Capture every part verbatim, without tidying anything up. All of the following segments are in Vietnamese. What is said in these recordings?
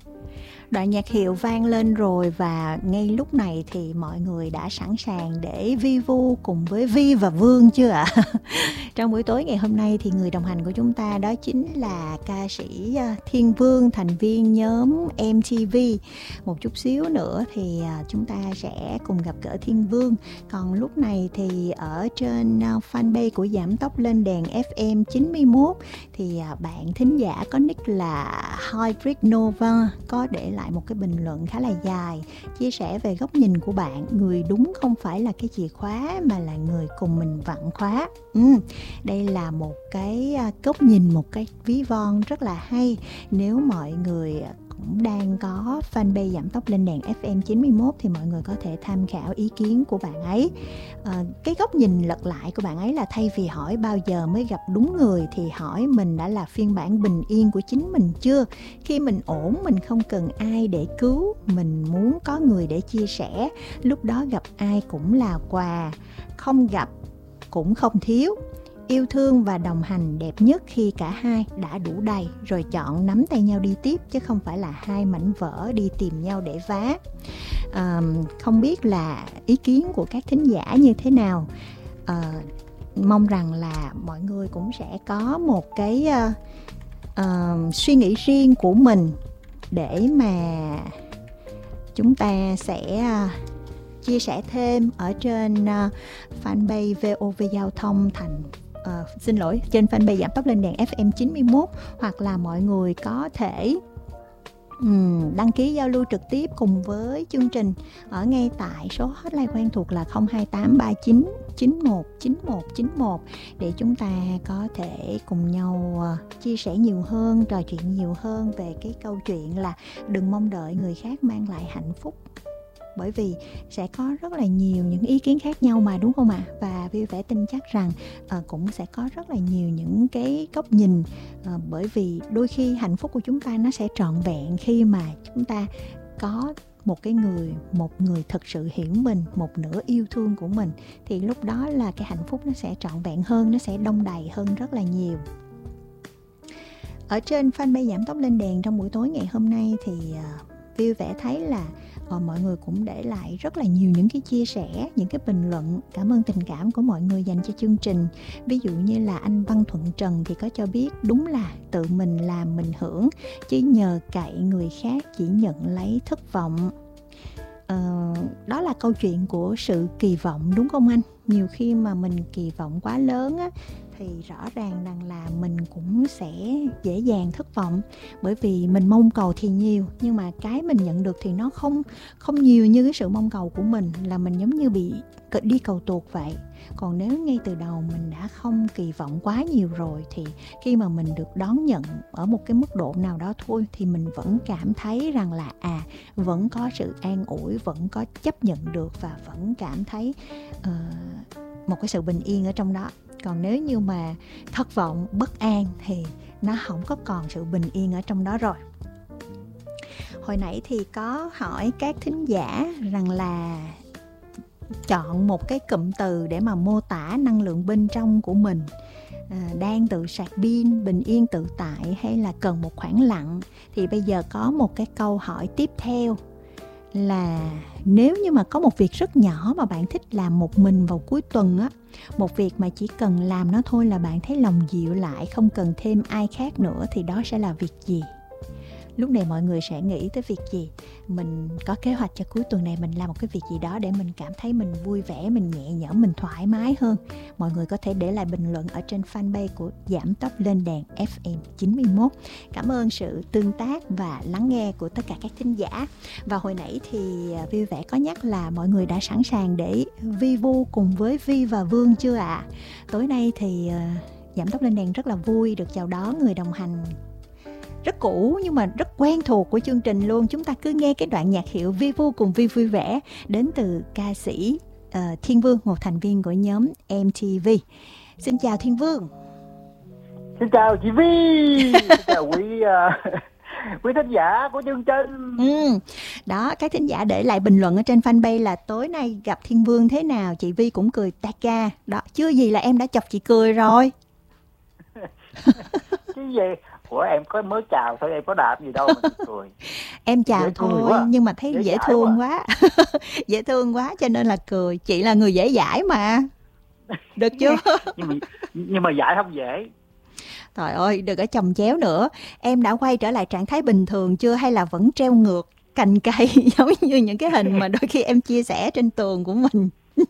Đoạn nhạc hiệu vang lên rồi và ngay lúc này thì mọi người đã sẵn sàng để vi vu cùng với Vi và Vương chưa ạ? Trong buổi tối ngày hôm nay thì người đồng hành của chúng ta đó chính là ca sĩ Thiên Vương, thành viên nhóm em tê vê. Một chút xíu nữa thì chúng ta sẽ cùng gặp gỡ Thiên Vương. Còn lúc này thì ở trên fanpage của Giảm Tốc Lên Đèn ép em chín mươi mốt thì bạn thính giả có nick là Hybrid Nova có để lại một cái bình luận khá là dài, chia sẻ về góc nhìn của bạn. Người đúng không phải là cái chìa khóa mà là người cùng mình vặn khóa. ừ, Đây là một cái góc nhìn, một cái ví von rất là hay. Nếu mọi người cũng đang có fanpage Giảm Tốc Lên Đèn ép em chín mươi mốt thì mọi người có thể tham khảo ý kiến của bạn ấy. à, Cái góc nhìn lật lại của bạn ấy là thay vì hỏi bao giờ mới gặp đúng người thì hỏi mình đã là phiên bản bình yên của chính mình chưa. Khi mình ổn, mình không cần ai để cứu, mình muốn có người để chia sẻ. Lúc đó gặp ai cũng là quà, không gặp cũng không thiếu. Yêu thương và đồng hành đẹp nhất khi cả hai đã đủ đầy, rồi chọn nắm tay nhau đi tiếp, chứ không phải là hai mảnh vỡ đi tìm nhau để vá. à, Không biết là ý kiến của các thính giả như thế nào. à, Mong rằng là mọi người cũng sẽ có một cái uh, uh, suy nghĩ riêng của mình để mà chúng ta sẽ uh, chia sẻ thêm ở trên uh, fanpage vê o vê Giao thông thành uh, xin lỗi trên fanpage Giảm Tốc Lên Đèn ép em chín mươi mốt, hoặc là mọi người có thể um, đăng ký giao lưu trực tiếp cùng với chương trình ở ngay tại số hotline quen thuộc là không hai tám ba chín chín một chín một chín một để chúng ta có thể cùng nhau uh, chia sẻ nhiều hơn, trò chuyện nhiều hơn về cái câu chuyện là đừng mong đợi người khác mang lại hạnh phúc. Bởi vì sẽ có rất là nhiều những ý kiến khác nhau mà, đúng không ạ? À? Và Vi Vẻ tin chắc rằng uh, cũng sẽ có rất là nhiều những cái góc nhìn, uh, bởi vì đôi khi hạnh phúc của chúng ta nó sẽ trọn vẹn khi mà chúng ta có một cái người, một người thực sự hiểu mình, một nửa yêu thương của mình, thì lúc đó là cái hạnh phúc nó sẽ trọn vẹn hơn, nó sẽ đông đầy hơn rất là nhiều. Ở trên fanpage Giảm Tốc Lên Đèn trong buổi tối ngày hôm nay thì uh, Vi Vẻ thấy là Và mọi người cũng để lại rất là nhiều những cái chia sẻ, những cái bình luận cảm ơn tình cảm của mọi người dành cho chương trình. Ví dụ như là anh Văn Thuận Trần thì có cho biết đúng là tự mình làm mình hưởng, chứ nhờ cậy người khác chỉ nhận lấy thất vọng. Ờ, đó là câu chuyện của sự kỳ vọng, đúng không anh? Nhiều khi mà mình kỳ vọng quá lớn á, thì rõ ràng rằng là mình cũng sẽ dễ dàng thất vọng. Bởi vì mình mong cầu thì nhiều, nhưng mà cái mình nhận được thì nó không, không nhiều như cái sự mong cầu của mình, là mình giống như bị đi cầu tuột vậy. Còn nếu ngay từ đầu mình đã không kỳ vọng quá nhiều rồi, thì khi mà mình được đón nhận ở một cái mức độ nào đó thôi, thì mình vẫn cảm thấy rằng là à, vẫn có sự an ủi, vẫn có chấp nhận được, và vẫn cảm thấy uh, một cái sự bình yên ở trong đó. Còn nếu như mà thất vọng, bất an thì nó không có còn sự bình yên ở trong đó rồi. Hồi nãy thì có hỏi các thính giả rằng là chọn một cái cụm từ để mà mô tả năng lượng bên trong của mình. À, đang tự sạc pin, bình yên tự tại, hay là cần một khoảng lặng. Thì bây giờ có một cái câu hỏi tiếp theo là nếu như mà có một việc rất nhỏ mà bạn thích làm một mình vào cuối tuần á, một việc mà chỉ cần làm nó thôi là bạn thấy lòng dịu lại, không cần thêm ai khác nữa, thì đó sẽ là việc gì? Lúc này mọi người sẽ nghĩ tới việc gì? Mình có kế hoạch cho cuối tuần này mình làm một cái việc gì đó để mình cảm thấy mình vui vẻ, mình nhẹ nhõm, mình thoải mái hơn. Mọi người có thể để lại bình luận ở trên fanpage của Giảm Tốc Lên Đèn ép em chín mươi mốt. Cảm ơn sự tương tác và lắng nghe của tất cả các thính giả. Và hồi nãy thì Vi Vẻ có nhắc là mọi người đã sẵn sàng để vi vu cùng với Vi và Vương chưa ạ? À? Tối nay thì Giảm Tốc Lên Đèn rất là vui được chào đón người đồng hành rất cũ nhưng mà rất quen thuộc của chương trình luôn. Chúng ta cứ nghe cái đoạn nhạc hiệu Vi vu cùng Vi vui vẻ đến từ ca sĩ uh, Thiên Vương, một thành viên của nhóm em tê vê. Xin chào Thiên Vương. Xin chào chị Vi. Xin chào quý uh, quý thính giả của chương trình. Ừ. Đó, các thính giả để lại bình luận ở trên fanpage là tối nay gặp Thiên Vương thế nào. Chị Vi cũng cười ta ca. Đó, chưa gì là em đã chọc chị cười rồi. Chứ gì? Ủa em có mới chào thôi, em có đạp gì đâu mà chị cười. Em chào Dễ cười thôi quá. nhưng mà thấy Dễ dễ dãi thương quá. quá. Dễ thương quá cho nên là cười. Chị là người dễ dãi mà. Được chưa? nhưng mà nhưng mà dãi không dễ. Trời ơi, đừng có chồng chéo nữa. Em đã quay trở lại trạng thái bình thường chưa hay là vẫn treo ngược cành cây giống như những cái hình mà đôi khi em chia sẻ trên tường của mình?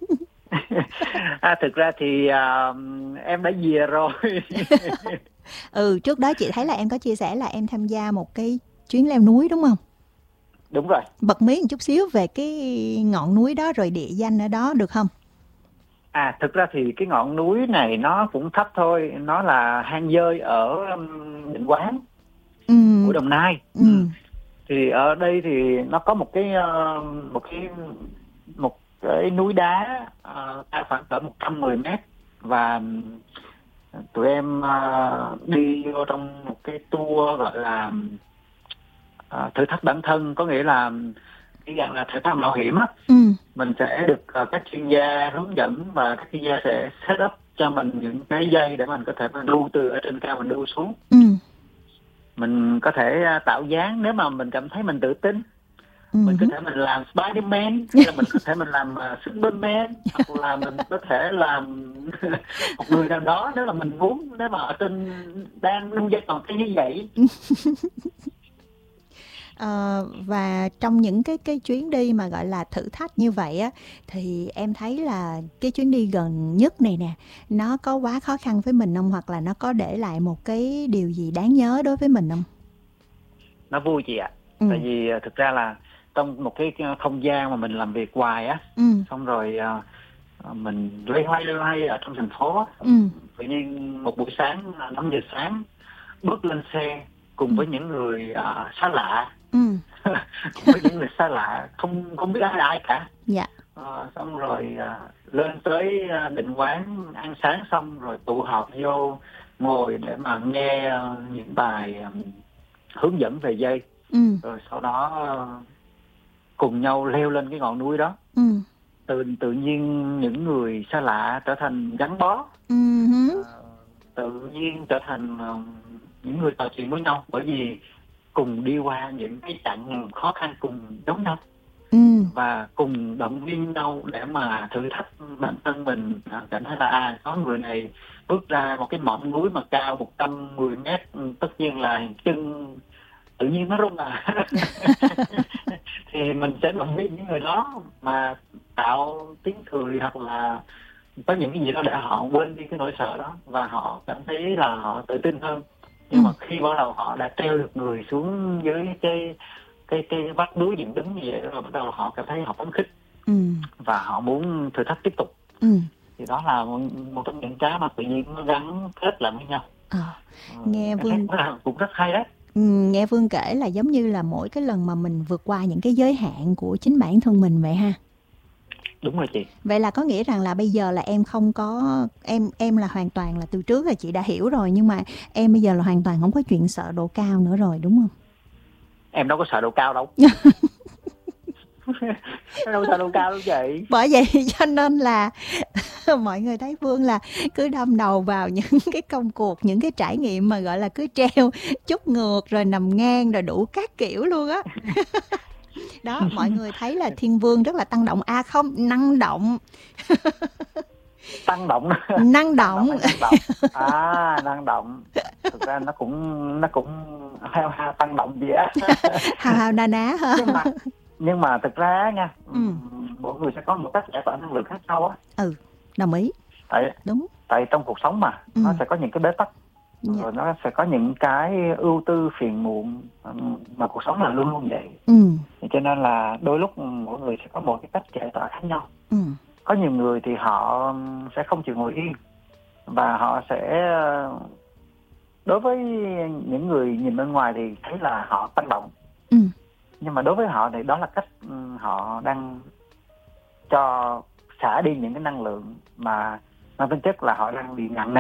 À, thực ra thì uh, em đã về rồi. Ừ, trước đó chị thấy là em có chia sẻ là em tham gia một cái chuyến leo núi đúng không? Đúng rồi. Bật mí một chút xíu về cái ngọn núi đó rồi địa danh ở đó được không? À, thực ra thì cái ngọn núi này nó cũng thấp thôi, nó là hang dơi ở um, Định Quán Ừ. của Đồng Nai. Ừ. Thì ở đây thì nó có một cái uh, một cái một cái núi đá uh, cao khoảng cỡ một trăm mười mét, và tụi em uh, đi vô trong một cái tour gọi là uh, thử thách bản thân, có nghĩa là cái dạng là thử thách mạo hiểm á. Ừ. Mình sẽ được uh, các chuyên gia hướng dẫn, và các chuyên gia sẽ set up cho mình những cái dây để mình có thể mình đu từ ở trên cao mình đu xuống. Ừ. Mình có thể uh, tạo dáng nếu mà mình cảm thấy mình tự tin. Ừ. Mình có thể mình làm Spider-Man, hay là mình có thể mình làm uh, Superman, hoặc là mình có thể làm một người nào đó nếu là mình muốn, nếu mà ở trên đang đu dây còn cái như vậy. Ờ, và trong những cái cái chuyến đi mà gọi là thử thách như vậy á, thì em thấy là cái chuyến đi gần nhất này nè, nó có quá khó khăn với mình không, hoặc là nó có để lại một cái điều gì đáng nhớ đối với mình không? Nó vui chị ạ. Ừ. Tại vì thực ra là trong một cái không gian mà mình làm việc hoài á, Ừ. xong rồi uh, mình loay hoay loay hoay ở trong thành phố á, Ừ. tự nhiên một buổi sáng năm giờ sáng bước lên xe cùng Ừ. với những người uh, xa lạ. Ừ. Cùng với những người xa lạ, không không biết ai ai cả. Dạ. Uh, xong rồi uh, lên tới uh, Định Quán ăn sáng, xong rồi tụ họp vô ngồi để mà nghe uh, những bài uh, hướng dẫn về dây. Ừ. Rồi sau đó uh, cùng nhau leo lên cái ngọn núi đó. Ừ. Tự tự nhiên những người xa lạ trở thành gắn bó. Ừ. Uh, tự nhiên trở thành uh, những người trò chuyện với nhau, bởi vì cùng đi qua những cái chặng khó khăn cùng giống nhau. Ừ. Và cùng động viên nhau để mà thử thách bản thân mình. À, cảm thấy là à, có người này bước ra một cái ngọn núi mà cao một trăm mười mét, tất nhiên là chân tự nhiên nó rung à. Thì mình sẽ động viên những người đó mà tạo tiếng cười, hoặc là có những cái gì đó để họ quên đi cái nỗi sợ đó, và họ cảm thấy là họ tự tin hơn. Nhưng Ừ. mà khi bắt đầu họ đã treo được người xuống dưới cái cái cái vách núi dựng đứng như vậy, rồi bắt đầu họ cảm thấy họ phấn khích. Ừ. Và họ muốn thử thách tiếp tục. Ừ. Thì đó là một, một trong những cái mà tự nhiên nó gắn kết lại với nhau. À, nghe Vương cũng rất hay đấy. Ừ, nghe Vương kể là giống như là mỗi cái lần mà mình vượt qua những cái giới hạn của chính bản thân mình vậy ha. Đúng rồi chị. Vậy là có nghĩa rằng là bây giờ là em không có em em là hoàn toàn là từ trước là chị đã hiểu rồi, nhưng mà em bây giờ là hoàn toàn không có chuyện sợ độ cao nữa rồi đúng không? Em đâu có sợ độ cao đâu. Em đâu sợ độ cao đâu chị. Bởi vậy cho nên là mọi người thấy Vương là cứ đâm đầu vào những cái công cuộc, những cái trải nghiệm mà gọi là cứ treo chút ngược rồi nằm ngang rồi đủ các kiểu luôn á. Đó, mọi người thấy là Thiên Vương rất là tăng động. À không, năng động. Tăng động. Năng động. Năng động. À, năng động. Thực ra nó cũng nó cũng hao hao tăng động gì á. Hao hao na ná ha. Nhưng mà nhưng mà thực ra nha, ừ. mỗi người sẽ có một cách giải tỏa năng lượng khác nhau á. Ừ, đồng ý. Tại đúng. Tại trong cuộc sống mà ừ. nó sẽ có những cái bế tắc. Dạ. Rồi nó sẽ có những cái ưu tư phiền muộn, mà cuộc sống là luôn luôn vậy. Ừ. Cho nên là đôi lúc mỗi người sẽ có một cái cách giải tỏa khác nhau. Ừ. Có nhiều người thì họ sẽ không chịu ngồi yên, và họ sẽ, đối với những người nhìn bên ngoài thì thấy là họ tăng động. Ừ. Nhưng mà đối với họ thì đó là cách họ đang cho xả đi những cái năng lượng mà mang tính chất là họ đang bị nặng nề